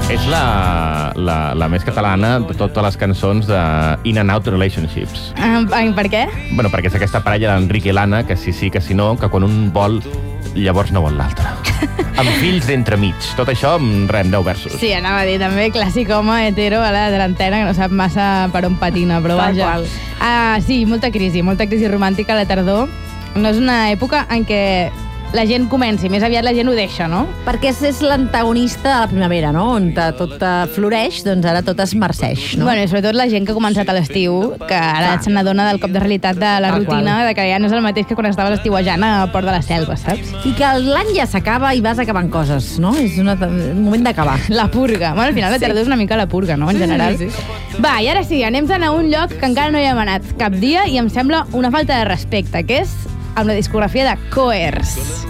És la més catalana de totes les cançons de In and Out Relationships. Per què? Bueno, perquè és aquesta parella d'Enric i l'Anna, que sí, que si no, que quan un vol, llavors no vol l'altre. Amb fills d'entremig. Tot això amb 10 versos. Sí, anava a dir també clàssic home hetero a la delantera que no sap massa per on patina, però vaja. Sí, molta crisi romàntica a la tardor. No és una època en què la gent comenci, més aviat la gent ho deixa, no? Perquè és l'antagonista de la primavera, no? On tot floreix, doncs ara tot es marceix, no? Bueno, i sobretot la gent que ha començat a l'estiu, que ara se n'adona del cop de realitat de la rutina, de que ja no és el mateix que quan estaves estiuejant a Port de la Selva, saps? I que l'any ja s'acaba i vas acabant coses, no? És un moment d'acabar. La purga. Bueno, al final la tardor és una mica la purga, no? En general. Sí. Va, i ara sí, anem a un lloc que encara no hi hem anat cap dia i em sembla una falta de respecte, que és amb la discografia de Coers.